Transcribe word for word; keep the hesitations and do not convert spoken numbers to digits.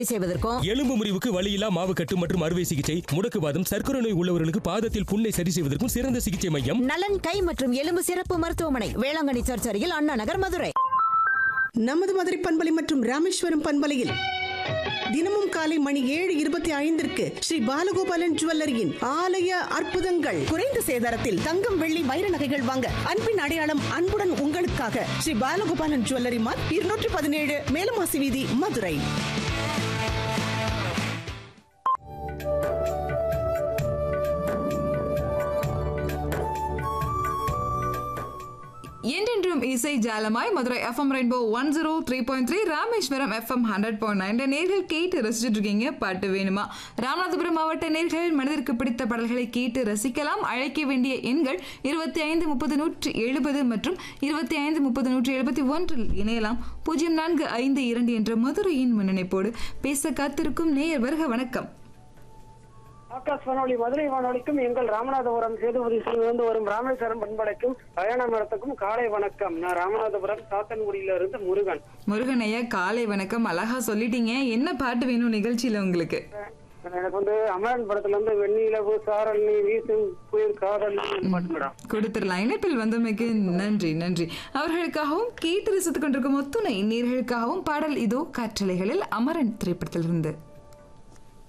செய்வதற்கும் எலும்பு முறிவுக்கு வலியில்லா மாவு கட்டு மற்றும் அறுவை சிகிச்சை, முடக்குவாதம், சர்க்கரை நோய் உள்ளவர்களுக்கு பாதத்தில் புண்ணை சரி செய்வதற்கும் சிறந்த சிகிச்சை மையம் நலன் கை மற்றும் எலும்பு சிறப்பு மருத்துவமனை, வேளாங்கண்ணி சர்ச் அருகில் அண்ணா நகர், மதுரை. நமது மதுரை பண்பலை மற்றும் ராமேஸ்வரம் பண்பலையில் தினமும் காலை மணி ஏழு இருபத்தி ஐந்திற்கு ஸ்ரீ பாலகோபாலன் ஜுவல்லரியின் ஆலய அற்புதங்கள். குறைந்த சேதாரத்தில் தங்கம், வெள்ளி, வைர நகைகள் வாங்க அன்பின் அடையாளம் அன்புடன் உங்களுக்காக ஸ்ரீ பாலகோபாலன் ஜுவல்லரி மார்க், இருநூற்றி பதினேழு, மேலமாசி வீதி, மதுரை. என்றென்றும் இசை ஜாலமாய் Madurai FM rainbow one zero three point three, Rameswaram FM hundred point nine நேர்கள் கேட்டு ரசிச்சுட்டு இருக்கீங்க. பாட்டு வேணுமா? ராமநாதபுரம் மாவட்ட நேர்கள் மனதிற்கு பிடித்த பாடல்களை கேட்டு ரசிக்கலாம். அழைக்க வேண்டிய எண்கள் இருபத்தி ஐந்து முப்பது நூற்றி எழுபது மற்றும் இருபத்தி ஐந்து முப்பது நூற்றி எழுபத்தி ஒன்றில் இணையலாம். பூஜ்ஜியம் நான்கு ஐந்து இரண்டு என்ற மதுரையின் முன்னணிப்போடு பேச காத்திருக்கும் நேயர் வருக. வணக்கம். ஆகாஷ் வானொலி மதுரை வானொலிக்கும் எங்கள் ராமநாதபுரம் சேதுபதியிலிருந்து வரும் ராமேஸ்வரம் பண்பலைக்கும் பயண மரத்துக்கும் காலை வணக்கம். நான் ராமநாதபுரம் சாத்தன்குடியில இருந்து முருகன். முருகன் ஐயா, காலை வணக்கம். அழகா சொல்லிட்டீங்க. என்ன பாட்டு வேணும் நிகழ்ச்சியில உங்களுக்கு? எனக்கு வந்து அமரன் படத்துல இருந்து வெண்ணிலவு சாரல் நீ வீசும் புயல் காதல் கொடுத்துடலாம். இணைப்பில் வந்தமைக்கு நன்றி நன்றி. அவர்களுக்காகவும் கேட்டு ரசித்துக் கொண்டிருக்கும் ஒத்துணை நேர்களுக்காகவும் பாடல் இதோ காற்றலைகளில் அமரன் திரைப்படத்திலிருந்து.